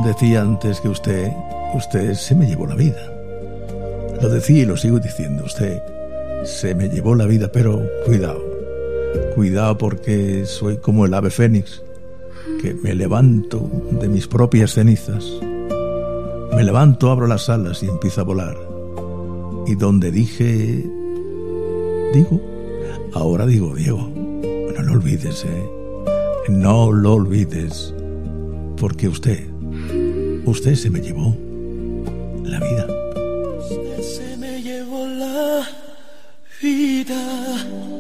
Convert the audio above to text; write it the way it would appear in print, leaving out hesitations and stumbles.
decía antes que usted se me llevó la vida. Lo decía y lo sigo diciendo, usted se me llevó la vida, pero cuidado porque soy como el ave fénix, que me levanto de mis propias cenizas, me levanto, abro las alas y empiezo a volar. Y donde dije, digo, ahora digo, Diego, no lo olvides, no lo olvides, porque usted se me llevó la vida. Usted se me llevó la vida.